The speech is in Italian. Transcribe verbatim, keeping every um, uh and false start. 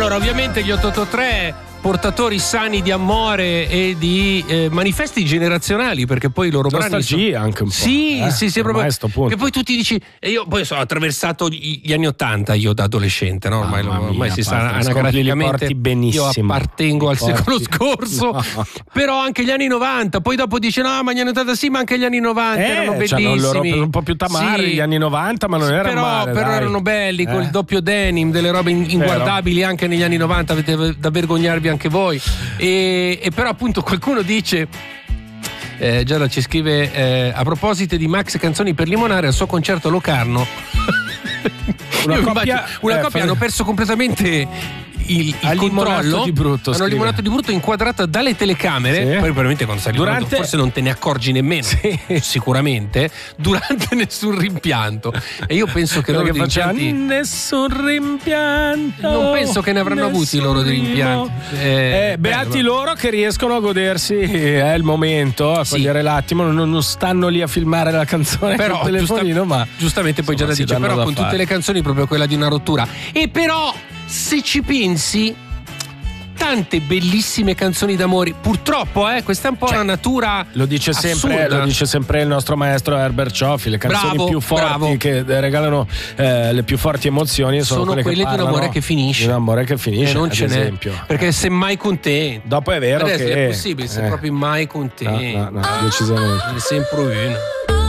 Allora, ovviamente gli otto otto tre portatori sani di amore e di eh, manifesti generazionali, perché poi i loro brani nostalgia sono... anche un po'. Sì, eh, sì, sì, proprio. Che poi tu ti dici, e io poi so, ho attraversato gli anni ottanta io da adolescente, no? Ormai, Mamma lo, ormai mia, si sa li anagraficamente. porti benissimo. Io appartengo li al porti... secolo scorso, no. Però anche gli anni novanta. Poi dopo dice no, ma gli anni ottanta sì, ma anche gli anni novanta eh, erano bellissimi. Loro un po' più tamari sì. gli anni novanta, ma non erano però, male, però dai. erano belli, eh. col doppio denim, delle robe inguardabili anche negli anni novanta, avete da vergognarvi anche voi. E, e però appunto qualcuno dice, eh, Giada ci scrive, eh, a proposito di Max Canzoni per limonare, al suo concerto a Locarno una Io coppia, immagino, una eh, coppia fa... hanno perso completamente il, il ha controllo di brutto, hanno limonato di brutto inquadrata dalle telecamere, sì. Poi probabilmente quando sei durante... forse non te ne accorgi nemmeno, sì. Sicuramente durante nessun rimpianto, e io penso che loro che rimpianti nessun rimpianto non penso che ne avranno avuti loro di rimpianti, eh, eh, beati bello. Loro che riescono a godersi eh, il momento, a cogliere sì. l'attimo, non, non stanno lì a filmare la canzone però col telefonino, giusta, ma giustamente poi già da dice però con fare. Tutte le canzoni proprio quella di una rottura. E però se ci pensi, tante bellissime canzoni d'amore, purtroppo, eh, questa è un po' cioè, la natura. Lo dice sempre, lo dice sempre il nostro maestro Herbert Cioffi, le canzoni bravo, più forti bravo. Che regalano eh, le più forti emozioni sono, sono quelle, quelle che di un amore che finisce. Di un amore che finisce, e non ce n'è. Perché se mai contento. Dopo è vero adesso che è possibile, se eh. proprio mai contento. No, no, no, decisamente. È sempre una.